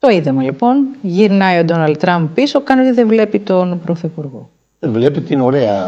Το είδαμε λοιπόν. Γυρνάει ο Ντόναλντ Τραμπ πίσω, κάνει ότι δεν βλέπει τον Πρωθυπουργό. Δεν βλέπει την ωραία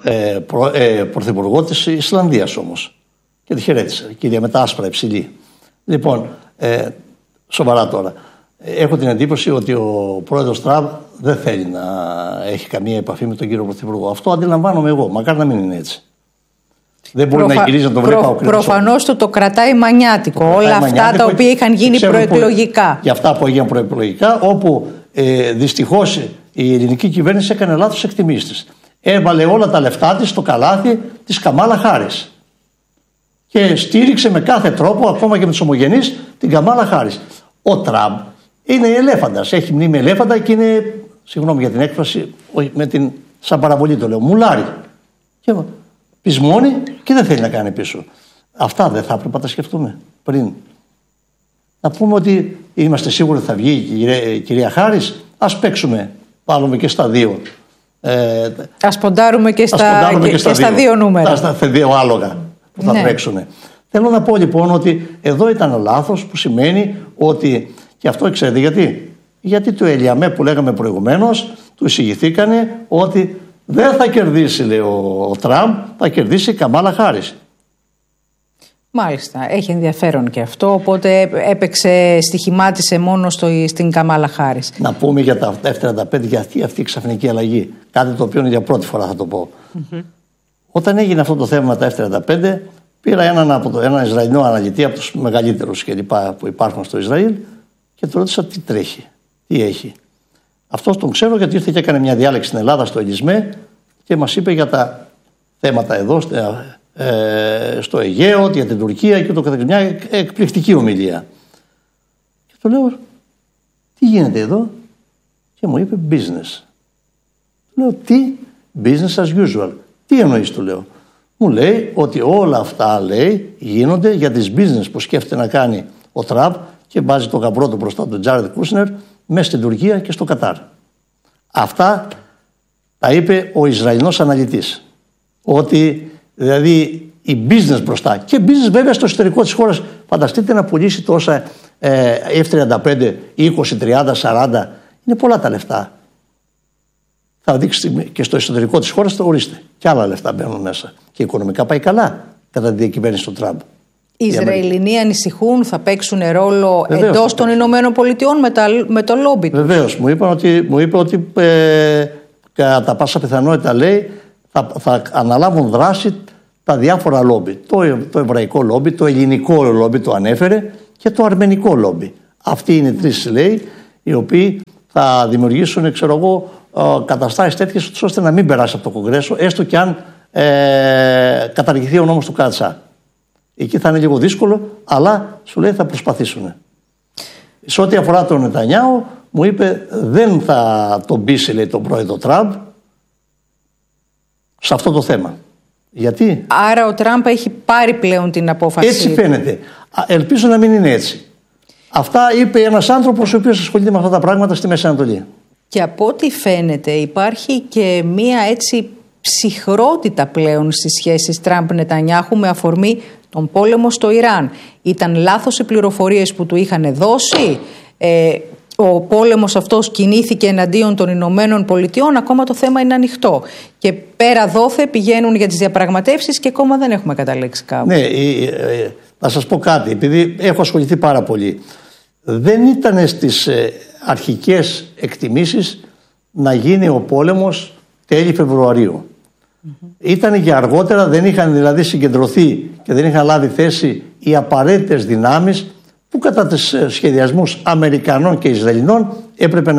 Πρωθυπουργό της Ισλανδίας όμως. Και τη χαιρέτησε. Κυρία με τα άσπρα υψηλή. Λοιπόν, σοβαρά τώρα. Έχω την εντύπωση ότι ο πρόεδρος Τραμπ δεν θέλει να έχει καμία επαφή με τον κύριο Πρωθυπουργό. Αυτό αντιλαμβάνομαι εγώ. Μακάρι να μην είναι έτσι. Δεν μπορεί να γυρίζει να το βλέπει ο προφανώς το κρατάει μανιάτικο. Όλα αυτά τα οποία είχαν γίνει προεκλογικά. Για αυτά που έγιναν προεκλογικά, όπου δυστυχώς η ελληνική κυβέρνηση έκανε λάθος εκτιμήσεις της. Έβαλε όλα τα λεφτά της στο καλάθι της Καμάλα Χάρις. Και στήριξε με κάθε τρόπο, ακόμα και με τους ομογενείς, την Καμάλα Χάρις. Ο Τραμπ είναι ελέφαντας. Έχει μνήμη ελέφαντα και είναι, συγγνώμη για την έκφραση, σαν παραβολή το λέω, μουλάρι. Και πεισμώνει και δεν θέλει να κάνει πίσω. Αυτά δεν θα έπρεπε να τα σκεφτούμε πριν. Να πούμε ότι είμαστε σίγουροι ότι θα βγει η κυρία Χάρις. Ας παίξουμε, βάλουμε και στα δύο. Ας ποντάρουμε και στα δύο νούμερα. Στα δύο άλογα που θα τρέξουν. Θέλω να πω λοιπόν ότι εδώ ήταν λάθος, που σημαίνει ότι, και αυτό ξέρετε γιατί. Γιατί το Ελιαμέ που λέγαμε προηγουμένως, του εισηγηθήκανε ότι δεν θα κερδίσει, λέει ο Τραμπ, θα κερδίσει η Καμάλα Χάρις. Μάλιστα, έχει ενδιαφέρον και αυτό, οπότε στοιχημάτισε μόνο στην Καμάλα Χάρις. Να πούμε για τα F-35, για αυτή η ξαφνική αλλαγή. Κάτι το οποίο είναι για πρώτη φορά θα το πω. Όταν έγινε αυτό το θέμα με τα F-35, πήρα έναν Ισραηλινό αναλυτή από τους μεγαλύτερους που υπάρχουν στο Ισραήλ και του ρώτησα τι τρέχει, τι έχει. Αυτός τον ξέρω γιατί ήρθε και έκανε μια διάλεξη στην Ελλάδα στο Ελισμέ και μας είπε για τα θέματα εδώ στο Αιγαίο, για την Τουρκία και το καθεξής. Μια εκπληκτική ομιλία. Και του λέω, τι γίνεται εδώ? Και μου είπε business. Του λέω, τι? Business as usual. Τι εννοείς, του λέω? Μου λέει ότι όλα αυτά, λέει, γίνονται για τις business που σκέφτεται να κάνει ο Τραμπ και βάζει το γαμπρό του μπροστά του Τζάρετ Κούσνερ μέσα στην Τουρκία και στο Κατάρ. Αυτά τα είπε ο Ισραηλινός αναλυτής. Ότι δηλαδή η business μπροστά και business βέβαια στο εσωτερικό της χώρας. Φανταστείτε να πουλήσει τόσα F-35, 20, 30, 40. Είναι πολλά τα λεφτά. Θα δείξει και στο εσωτερικό της χώρας, το ορίστε. Και άλλα λεφτά μπαίνουν μέσα. Και οικονομικά πάει καλά κατά τη διακυβέρνηση του Τραμπ. Οι Ισραηλινοί ανησυχούν, θα παίξουν ρόλο εντός των Ηνωμένων Πολιτειών με το λόμπι τους? Βεβαίως. Μου είπε ότι κατά πάσα πιθανότητα, λέει, θα αναλάβουν δράση τα διάφορα λόμπι. Το εβραϊκό λόμπι, το ελληνικό λόμπι το ανέφερε και το αρμενικό λόμπι. Αυτοί είναι οι τρεις, λέει, οι οποίοι θα δημιουργήσουν, ξέρω εγώ, καταστάσεις τέτοιες ώστε να μην περάσει από το Κογκρέσο, έστω και αν καταργηθεί ο νόμος του Κάτσά. Εκεί θα είναι λίγο δύσκολο, αλλά σου λέει θα προσπαθήσουν. Σε ό,τι αφορά τον Νετανιάου, μου είπε δεν θα τον πείσει, λέει, τον πρόεδρο Τραμπ σε αυτό το θέμα. Γιατί? Άρα ο Τραμπ έχει πάρει πλέον την απόφαση. Έτσι φαίνεται. Ελπίζω να μην είναι έτσι. Αυτά είπε ένας άνθρωπος ο οποίος ασχολείται με αυτά τα πράγματα στη Μέση Ανατολή. Και από ό,τι φαίνεται υπάρχει και μία έτσι ψυχρότητα πλέον στις σχέσεις Τραμπ-Νετανιάχου με αφορμή τον πόλεμο στο Ιράν. Ήταν λάθος οι πληροφορίες που του είχαν δώσει? Ο πόλεμος αυτός κινήθηκε εναντίον των Ηνωμένων Πολιτειών, ακόμα το θέμα είναι ανοιχτό. Και πέρα δόθε πηγαίνουν για τις διαπραγματεύσεις και ακόμα δεν έχουμε καταλήξει κάπου. Ναι, να σας πω κάτι, επειδή έχω ασχοληθεί πάρα πολύ. Δεν ήταν στις αρχικές εκτιμήσεις να γίνει ο πόλεμος τέλη Φεβρουαρίου. Ήταν για αργότερα, δεν είχαν δηλαδή συγκεντρωθεί και δεν είχαν λάβει θέση οι απαραίτητες δυνάμεις που κατά τους σχεδιασμούς Αμερικανών και Ισραηλινών έπρεπε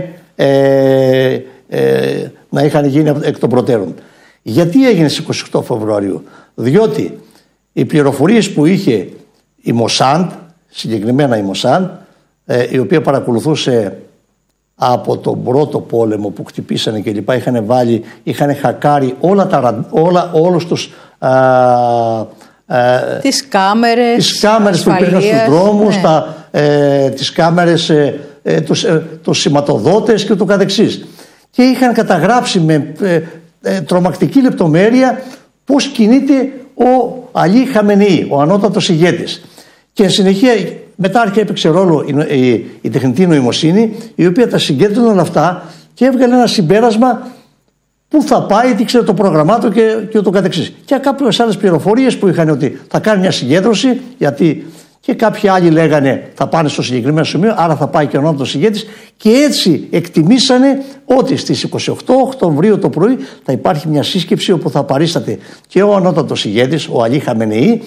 να είχαν γίνει εκ των προτέρων. Γιατί έγινε στις 28 Φεβρουαρίου? Διότι οι πληροφορίες που είχε η Μοσάντ, συγκεκριμένα η Μοσάντ, η οποία παρακολουθούσε από τον πρώτο πόλεμο που χτυπήσανε και λοιπά, είχαν χακάρει όλους τους τις κάμερες που υπήρχαν στους δρόμους, τις κάμερες, τους σηματοδότες και ούτω καθεξής. Και είχαν καταγράψει με τρομακτική λεπτομέρεια πώς κινείται ο Αλί Χαμενεΐ, ο ανώτατος ηγέτης. Και συνεχεία Μετά έπαιξε ρόλο η τεχνητή νοημοσύνη, η οποία τα συγκέντρωνε όλα αυτά και έβγαλε ένα συμπέρασμα πού θα πάει, τι ξέρει το πρόγραμμά του και ούτω καθεξής. Και κάποιες άλλες πληροφορίες που είχαν ότι θα κάνει μια συγκέντρωση, γιατί και κάποιοι άλλοι λέγανε θα πάνε στο συγκεκριμένο σημείο, άρα θα πάει και ο ανώτατος ηγέτης, και έτσι εκτιμήσανε ότι στις 28 Οκτωβρίου το πρωί θα υπάρχει μια σύσκεψη όπου θα παρίσταται και ο ανώτατος ηγέτης, ο Αλή Χαμενεή,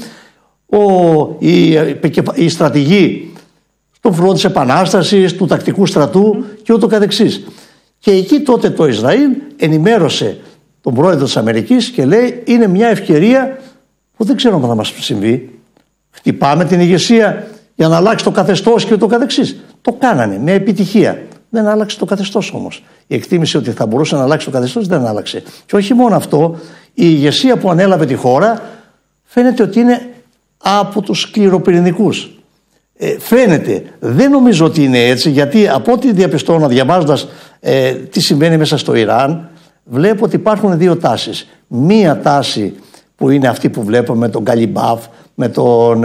οι στρατηγοί του Φρόντ της Επανάστασης, του τακτικού στρατού και ούτω καθεξής. Και εκεί τότε το Ισραήλ ενημέρωσε τον πρόεδρο της Αμερικής και λέει είναι μια ευκαιρία που δεν ξέρω αν θα μας συμβεί. Χτυπάμε την ηγεσία για να αλλάξει το καθεστώς και ούτω καθεξής. Το κάνανε με επιτυχία. Δεν άλλαξε το καθεστώς όμως. Η εκτίμηση ότι θα μπορούσε να αλλάξει το καθεστώς δεν άλλαξε. Και όχι μόνο αυτό, η ηγεσία που ανέλαβε τη χώρα φαίνεται ότι είναι από τους σκληροπυρηνικούς. Φαίνεται, δεν νομίζω ότι είναι έτσι, γιατί από ό,τι διαπιστώνω διαβάζοντας τι συμβαίνει μέσα στο Ιράν, βλέπω ότι υπάρχουν δύο τάσεις. Μία τάση που είναι αυτή που βλέπω με τον Καλιμπάφ, με τον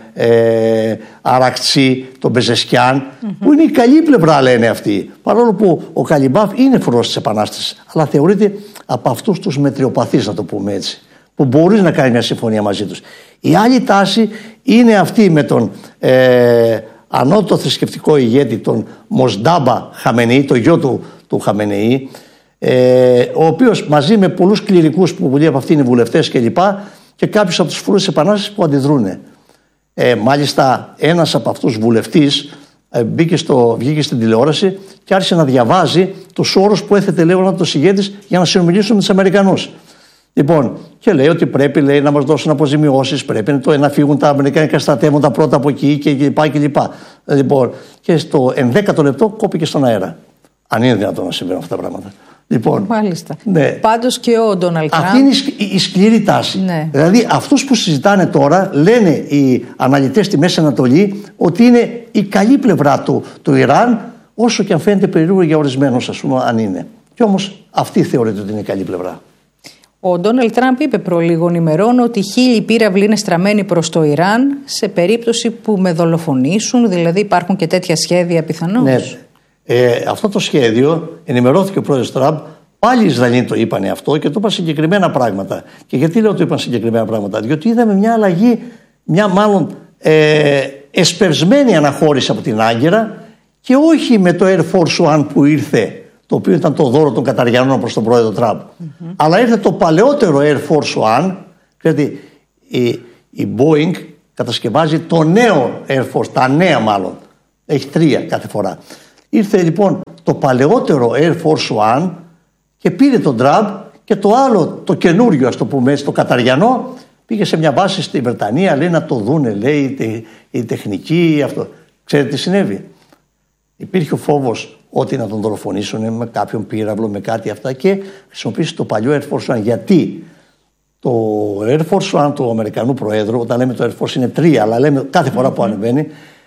Αρακτσί, τον Πεζεσκιάν, που είναι η καλή πλευρά, λένε αυτοί. Παρόλο που ο Καλιμπάφ είναι φρουρός της Επανάστασης, αλλά θεωρείται από αυτούς τους μετριοπαθείς, να το πούμε έτσι, που μπορείς να κάνει μια συμφωνία μαζί τους. Η άλλη τάση είναι αυτή με τον ανώτατο θρησκευτικό ηγέτη, τον Μοσντάμπα Χαμενεή, το γιο του Χαμενεή, ο οποίος μαζί με πολλούς κληρικούς που πολλοί από αυτοί είναι βουλευτές κλπ. Και κάποιους από τους φρουρούς της Επανάστασης που αντιδρούν. Μάλιστα ένας από αυτούς βουλευτής βγήκε στην τηλεόραση και άρχισε να διαβάζει τους όρους που έθετε, λέει, ο ανώτατος ηγέτης για να συνομιλήσουν με τους Αμερικανούς. Λοιπόν, και λέει ότι πρέπει, λέει, να μας δώσουν αποζημιώσεις, πρέπει να φύγουν τα αμερικανικά στρατεύματα πρώτα από εκεί κλπ. Λοιπόν, και στο 11ο λεπτό κόπηκε στον αέρα. Αν είναι δυνατόν να συμβαίνουν αυτά τα πράγματα. Λοιπόν, μάλιστα. Ναι. Πάντως και ο Ντόναλντ Τραμπ. Αυτή είναι η σκληρή τάση. Ναι. Δηλαδή, αυτούς που συζητάνε τώρα, λένε οι αναλυτές στη Μέση Ανατολή, ότι είναι η καλή πλευρά του Ιράν, όσο και αν φαίνεται περίεργο για ορισμένους, ας πούμε, αν είναι. Και όμως αυτή θεωρείται ότι είναι η καλή πλευρά. Ο Ντόναλντ Τραμπ είπε προ λίγων ημερών ότι 1000 πύραυλοι είναι στραμμένοι προς το Ιράν σε περίπτωση που με δολοφονήσουν, δηλαδή υπάρχουν και τέτοια σχέδια πιθανώς. Ναι. Αυτό το σχέδιο ενημερώθηκε ο πρόεδρος Τραμπ. Πάλι οι Ισραηλοί το είπαν αυτό και το είπαν συγκεκριμένα πράγματα. Και γιατί λέω ότι το είπαν συγκεκριμένα πράγματα? Διότι είδαμε μια αλλαγή, μια μάλλον εσπευσμένη αναχώρηση από την Άγκυρα, και όχι με το Air Force One που ήρθε, το οποίο ήταν το δώρο των Καταριανών προς τον πρόεδρο Τραμπ. Αλλά ήρθε το παλαιότερο Air Force One, γιατί η Boeing κατασκευάζει το νέο Air Force, τα νέα μάλλον. Έχει 3 κάθε φορά. Ήρθε λοιπόν το παλαιότερο Air Force One και πήρε τον Τραμπ, και το άλλο, το καινούριο, ας το πούμε έτσι, το καταριανό, πήγε σε μια βάση στη Βρετανία, λέει, να το δούνε, λέει, η τεχνική, αυτό. Ξέρετε τι συνέβη? Υπήρχε ο φόβος ότι να τον δολοφονήσουν με κάποιον πύραυλο, με κάτι αυτά, και χρησιμοποίησε το παλιό Air Force One. Γιατί το Air Force One του Αμερικανού Προέδρου, όταν λέμε το Air Force είναι 3, αλλά λέμε κάθε φορά που ανεβαίνει,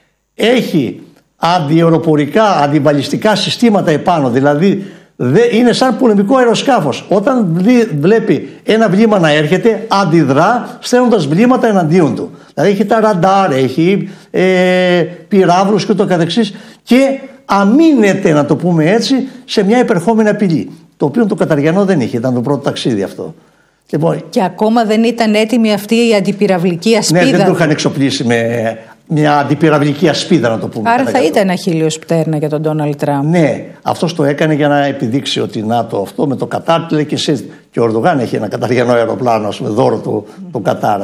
έχει αντιαεροπορικά, αντιβαλιστικά συστήματα επάνω. Δηλαδή είναι σαν πολεμικό αεροσκάφος. Όταν βλέπει ένα βλήμα να έρχεται, αντιδρά στέλνοντας βλήματα εναντίον του. Δηλαδή έχει τα ραντάρ, έχει πυράβλους και ούτω καθεξής, και αμήνεται, να το πούμε έτσι, σε μια υπερχόμενη απειλή. Το οποίο το Καταριανό δεν είχε, ήταν το πρώτο ταξίδι αυτό. Λοιπόν, και ακόμα δεν ήταν έτοιμη αυτή η αντιπυραυλική ασπίδα. Ναι, δεν το είχαν εξοπλίσει με μια αντιπυραυλική ασπίδα, να το πούμε. Άρα θα ήταν ένα χίλιος πτέρνα για τον Ντόναλντ Τραμπ. Ναι, αυτός το έκανε για να επιδείξει ότι ΝΑΤΟ αυτό με το Κατάρ, λέει, και ο Ερντογάν έχει ένα καταριανό αεροπλάνο, ας πούμε, δώρο του Κατάρ.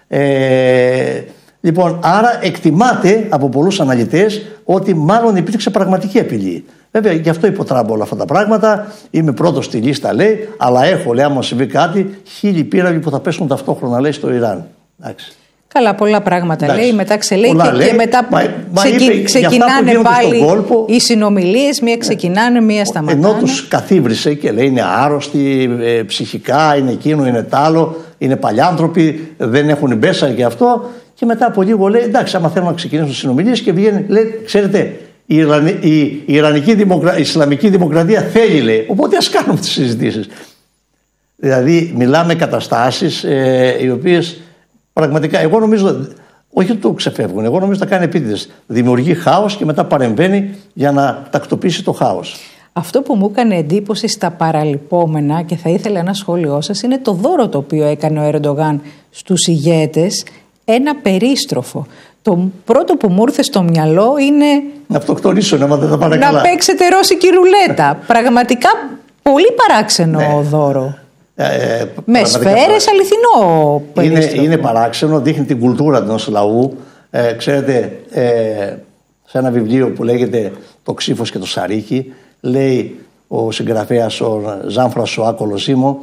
Λοιπόν, άρα εκτιμάται από πολλούς αναλυτές ότι μάλλον υπήρξε πραγματική απειλή. Βέβαια, γι' αυτό είπε ο Τραμπ όλα αυτά τα πράγματα. Είμαι πρώτος στη λίστα, λέει, αλλά έχω, λέει, άμα συμβεί κάτι, 1000 πύραυλοι που θα πέσουν ταυτόχρονα, λέει, στο Ιράν. Εντάξει. Καλά, πολλά πράγματα. Εντάξει. Λέει, μετά ξελέει και μετά ξεκινάνε πάλι οι συνομιλίες, μία ξεκινάνε, μία σταματάνε. Ενώ τους καθίβρισε και λέει είναι άρρωστοι ψυχικά, είναι εκείνο, είναι τ' άλλο, είναι παλιάνθρωποι, δεν έχουν μπέσα και αυτό. Και μετά από λίγο λέει, εντάξει, άμα θέλουν να ξεκινήσουν συνομιλίες, και βγαίνει, λέει, ξέρετε, η Ισλαμική Δημοκρατία θέλει, λέει, οπότε ας κάνουμε τις συζητήσεις. Δηλαδή μιλάμε καταστάσεις οι οποίες πραγματικά, εγώ νομίζω, Όχι ότι το ξεφεύγουν. Εγώ νομίζω ότι τα κάνει επίτηδες. Δημιουργεί χάος και μετά παρεμβαίνει για να τακτοποιήσει το χάος. Αυτό που μου έκανε εντύπωση στα παραλυπόμενα, και θα ήθελα ένα σχόλιο σας, είναι το δώρο το οποίο έκανε ο Ερντογάν στους ηγέτες, ένα περίστροφο. Το πρώτο που μου ήρθε στο μυαλό είναι να αυτοκτονήσουν, άμα δεν θα πάνε καλά. Να παίξετε ρώσικη ρουλέτα. Πραγματικά πολύ παράξενο δώρο. Με σφαίρες, αληθινό περίστροφο. Είναι παράξενο, δείχνει την κουλτούρα ενός λαού. Ξέρετε, σε ένα βιβλίο που λέγεται «Το ξύφος και το σαρίκι», λέει ο συγγραφέας ο Ζαν Φρανσουά Κολοσίμο,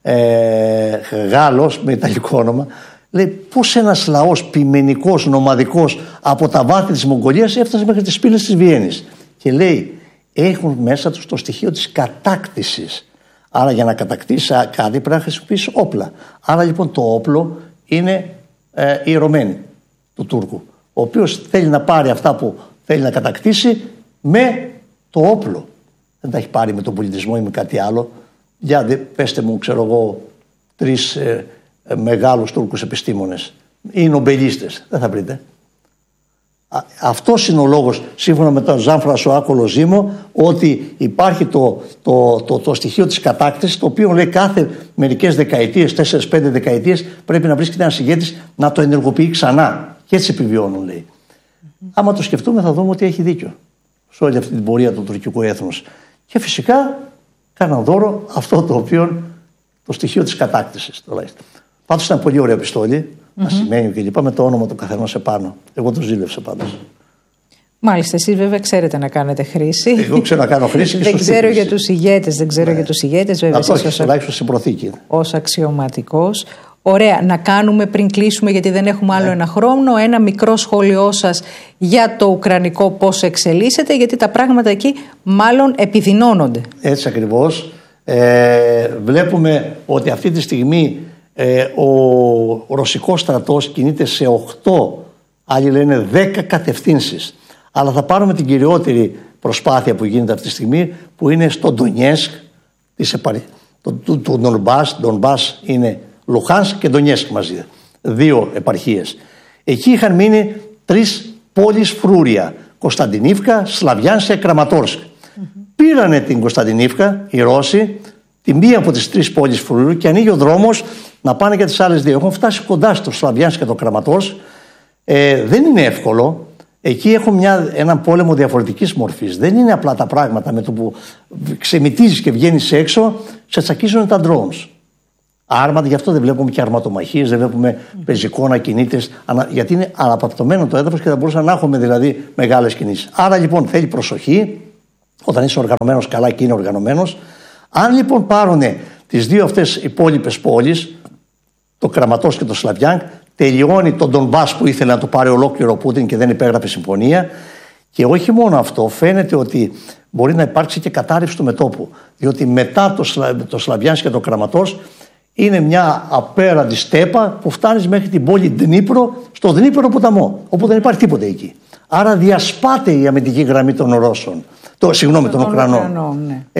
Γάλλος με ιταλικό όνομα, λέει πως ένας λαός ποιμενικός, νομαδικός από τα βάθη της Μογγολίας έφτασε μέχρι τις πύλες της Βιέννης. Και λέει έχουν μέσα τους το στοιχείο της κατάκτησης. Άρα για να κατακτήσει κάτι πρέπει να χρησιμοποιήσει όπλα. Άρα λοιπόν το όπλο είναι η Ρωμένη του Τούρκου, ο οποίος θέλει να πάρει αυτά που θέλει να κατακτήσει με το όπλο. Δεν τα έχει πάρει με τον πολιτισμό ή με κάτι άλλο. Για πέστε μου, ξέρω εγώ, 3 μεγάλους Τούρκους επιστήμονες ή νομπελίστες. Δεν θα βρείτε. Αυτός είναι ο λόγος, σύμφωνα με τον Ζαν Φρανσουά Κολοσίμο, ότι υπάρχει το στοιχείο της κατάκτησης, το οποίο λέει κάθε μερικές δεκαετίες, 4-5 δεκαετίες, πρέπει να βρίσκεται ένας ηγέτης να το ενεργοποιεί ξανά. Και έτσι επιβιώνουν, λέει. Άμα το σκεφτούμε, θα δούμε ότι έχει δίκιο σε όλη αυτή την πορεία του τουρκικού έθνους. Και φυσικά κάναν δώρο αυτό το οποίο, το στοιχείο της κατάκτησης. Πάντως ήταν πολύ ωραίο πιστόλι, ασημένιο και λοιπά, με το όνομα του καθενός επάνω. Εγώ το ζήλευσα πάντως. Μάλιστα, εσείς βέβαια ξέρετε να κάνετε χρήση. Εγώ ξέρω να κάνω χρήση. Δεν ξέρω για τους ηγέτες, βέβαια. Αυτό έχει τουλάχιστον στην προθήκη. Ως αξιωματικός. Ωραία, να κάνουμε πριν κλείσουμε, γιατί δεν έχουμε άλλο ένα χρόνο, ένα μικρό σχόλιο σας για το ουκρανικό πώς εξελίσσεται, γιατί τα πράγματα εκεί μάλλον επιδεινώνονται. Έτσι ακριβώς. Βλέπουμε ότι αυτή τη στιγμή ο ρωσικός στρατός κινείται σε 8, άλλοι λένε 10 κατευθύνσεις. Αλλά θα πάρουμε την κυριότερη προσπάθεια που γίνεται αυτή τη στιγμή, που είναι στο Ντονιέσκ, του Ντονμπάς. Ντονμπάς είναι Λουχάνσκ και Ντονιέσκ μαζί. 2 επαρχίες. Εκεί είχαν μείνει 3 πόλεις φρούρια. Κωνσταντινίβκα, Σλαβιάνσκ και Κραματόρσκ. Πήρανε την Κωνσταντινίβκα οι Ρώσοι, τη μία από τις 3 πόλεις φρουρίου, και ανοίγει ο δρόμος να πάνε και τις άλλες 2. Έχουν φτάσει κοντά στο Σλαβιάνσκ και το Κραματόρσκ. Δεν είναι εύκολο. Εκεί έχουν έναν πόλεμο διαφορετικής μορφής. Δεν είναι απλά τα πράγματα. Με το που ξεμητίζεις και βγαίνεις έξω, σε τσακίζουν τα drones. Άρματα, γι' αυτό δεν βλέπουμε και αρματομαχίες, δεν βλέπουμε πεζικόνα κινήτες, γιατί είναι αναπαπτωμένο το έδαφος και θα μπορούσαμε να έχουμε δηλαδή μεγάλες κινήσεις. Άρα λοιπόν θέλει προσοχή, όταν είσαι οργανωμένος καλά και είναι οργανωμένος. Αν λοιπόν πάρουν τις 2 αυτές υπόλοιπες πόλεις, το Κραματόρσκ και το Σλαβιάνσκ, τελειώνει τον Ντονμπάς που ήθελε να το πάρει ολόκληρο ο Πούτιν και δεν υπέγραφε συμφωνία. Και όχι μόνο αυτό, φαίνεται ότι μπορεί να υπάρξει και κατάρρευση του μετώπου. Διότι μετά το Σλαβιάνσκ και το Κραματόρσκ είναι μια απέραντη στέπα που φτάνει μέχρι την πόλη Δνίπρο, στο Δνίπρο ποταμό, όπου δεν υπάρχει τίποτα εκεί. Άρα διασπάται η αμυντική γραμμή των Ρώσων. Των Ουκρανών. Ναι.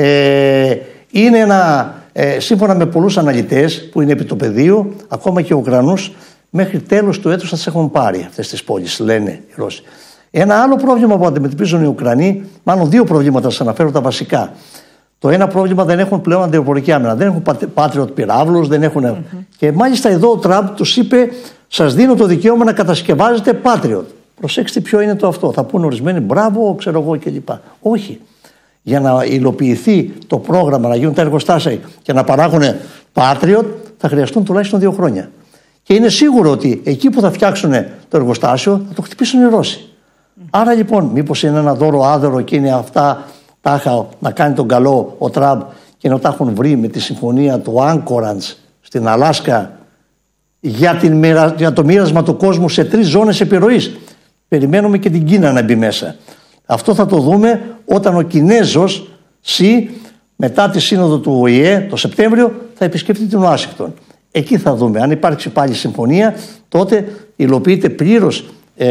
Είναι σύμφωνα με πολλούς αναλυτές που είναι επί του πεδίου, ακόμα και οι Ουκρανούς, μέχρι τέλος του έτους θα τις έχουν πάρει αυτές τις πόλεις, λένε οι Ρώσοι. Ένα άλλο πρόβλημα που αντιμετωπίζουν οι Ουκρανοί, μάλλον 2 προβλήματα, σας αναφέρω τα βασικά. Το ένα πρόβλημα, δεν έχουν πλέον αντιεροπορική άμυνα. Δεν έχουν Patriot πυράβλους, δεν έχουν. Και μάλιστα εδώ ο Τραμπ τους είπε: σας δίνω το δικαίωμα να κατασκευάζετε Patriot. Προσέξτε ποιο είναι το αυτό. Θα πούνε ορισμένοι μπράβο, ξέρω εγώ κλπ. Όχι. Για να υλοποιηθεί το πρόγραμμα, να γίνουν τα εργοστάσια και να παράγουν Patriot, θα χρειαστούν τουλάχιστον 2 χρόνια. Και είναι σίγουρο ότι εκεί που θα φτιάξουν το εργοστάσιο θα το χτυπήσουν οι Ρώσοι. Άρα λοιπόν, μήπως είναι ένα δώρο άδωρο και είναι αυτά τάχα να κάνει τον καλό ο Τραμπ, και να τα έχουν βρει με τη συμφωνία του Anchorage στην Αλάσκα για το μοίρασμα του κόσμου σε 3 ζώνες επιρροής. Περιμένουμε και την Κίνα να μπει μέσα. Αυτό θα το δούμε όταν ο Κινέζος Σι, μετά τη σύνοδο του ΟΗΕ το Σεπτέμβριο, θα επισκεφτεί την Ουάσιγκτον. Εκεί θα δούμε. Αν υπάρξει πάλι συμφωνία, τότε υλοποιείται πλήρως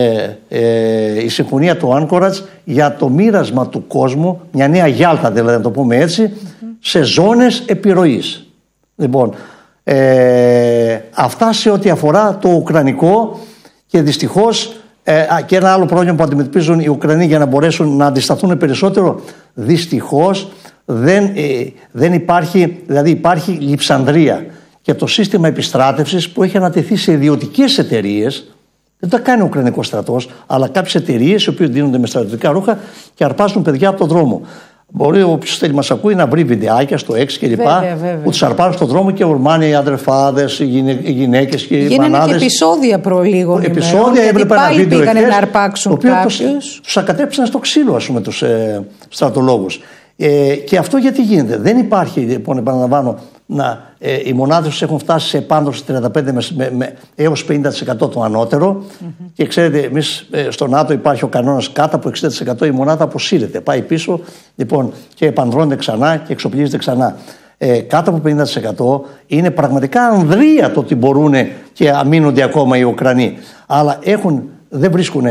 η συμφωνία του Anchorage για το μοίρασμα του κόσμου, μια νέα Γιάλτα δηλαδή, να το πούμε έτσι, σε ζώνες επιρροής. Λοιπόν, αυτά σε ό,τι αφορά το ουκρανικό, Και δυστυχώς και ένα άλλο πρόβλημα που αντιμετωπίζουν οι Ουκρανοί για να μπορέσουν να αντισταθούν περισσότερο, δυστυχώς δεν υπάρχει, δηλαδή υπάρχει λειψανδρία και το σύστημα επιστράτευσης που έχει ανατεθεί σε ιδιωτικές εταιρείες. Δεν τα κάνει ο Ουκρανικός στρατός, αλλά κάποιες εταιρείες οι οποίες δίνονται με στρατιωτικά ρούχα και αρπάζουν παιδιά από τον δρόμο. Μπορεί όποιος θέλει μας ακούει να βρει βιντεάκια στο X και λοιπά που τους αρπάζουν στον δρόμο και ορμάνε οι αδερφάδες, οι γυναίκες και οι μανάδες. Γίνανε και επεισόδια προ-λίγων ημέρων. Επεισόδια, έβλεπα ένα βίντεο εχθές, να αρπάξουν κάποιους. Τους ακατέψαν στο ξύλο, ας πούμε, τους στρατολόγους. Και αυτό γιατί γίνεται? Δεν υπάρχει, λοιπόν, επαναλαμβάνω, οι μονάδες τους έχουν φτάσει σε επάνδρωση 35 έως 50% το ανώτερο. Και ξέρετε, εμείς στο ΝΑΤΟ υπάρχει ο κανόνας κάτω από 60% η μονάδα αποσύρεται. Πάει πίσω, λοιπόν, και επανδρώνεται ξανά και εξοπλίζεται ξανά. Κάτω από 50% είναι πραγματικά ανδρεία το ότι μπορούν και αμήνονται ακόμα οι Ουκρανοί. Αλλά δεν βρίσκουν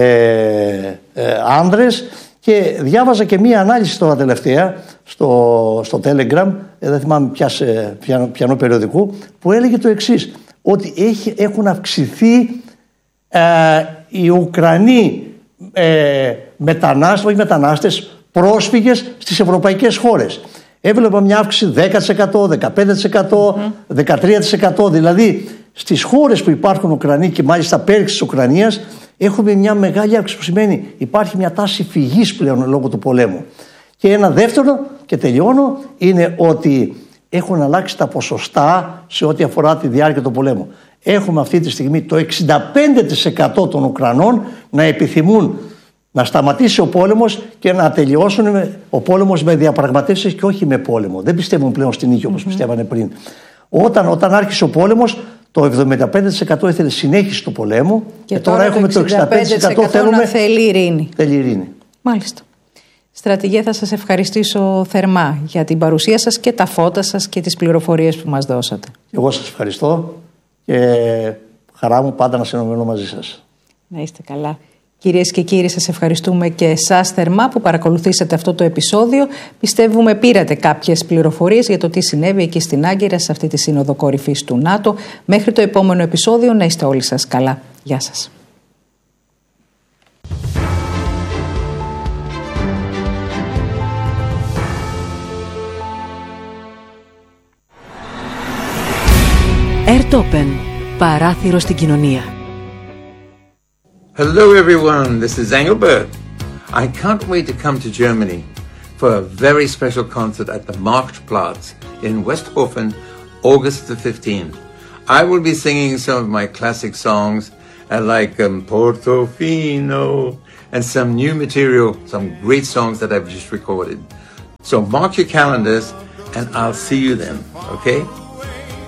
άνδρες. Και διάβαζα και μία ανάλυση τώρα τελευταία στο Telegram, δεν θυμάμαι ποιανού περιοδικού, που έλεγε το εξής, ότι έχουν αυξηθεί οι Ουκρανοί πρόσφυγες στις ευρωπαϊκές χώρες. Έβλεπα μια αύξηση 10%, 15%, 13%. Δηλαδή στις χώρες που υπάρχουν Ουκρανοί και μάλιστα πέρυσι της Ουκρανίας έχουμε μια μεγάλη αύξηση που σημαίνει υπάρχει μια τάση φυγής πλέον λόγω του πολέμου. Και ένα δεύτερο, και τελειώνω, είναι ότι έχουν αλλάξει τα ποσοστά σε ό,τι αφορά τη διάρκεια του πολέμου. Έχουμε αυτή τη στιγμή το 65% των Ουκρανών να επιθυμούν να σταματήσει ο πόλεμος και να τελειώσουν ο πόλεμος με διαπραγματεύσεις και όχι με πόλεμο. Δεν πιστεύουν πλέον στην νίκη όπως πιστεύανε πριν. Όταν άρχισε ο πόλεμος, το 75% ήθελε συνέχιση του πολέμου και τώρα έχουμε το 65% θέλουμε να θέλει ειρήνη. Θέλει ειρήνη. Μάλιστα. Στρατηγέ, θα σας ευχαριστήσω θερμά για την παρουσία σας και τα φώτα σας και τις πληροφορίες που μας δώσατε. Εγώ σας ευχαριστώ και χαρά μου πάντα να συνομιλώ μαζί σας. Να είστε καλά. Κυρίες και κύριοι, σας ευχαριστούμε και εσάς θερμά που παρακολουθήσατε αυτό το επεισόδιο. Πιστεύουμε πήρατε κάποιες πληροφορίες για το τι συνέβη εκεί στην Άγκυρα σε αυτή τη Σύνοδο Κορυφής του ΝΑΤΟ. Μέχρι το επόμενο επεισόδιο να είστε όλοι σας καλά. Γεια σας. Airtopen, παράθυρο στην κοινωνία. Hello everyone, this is Engelbert. I can't wait to come to Germany for a very special concert at the Marktplatz in Westhofen, August the 15th. I will be singing some of my classic songs like Portofino and some new material, some great songs that I've just recorded. So mark your calendars and I'll see you then, okay?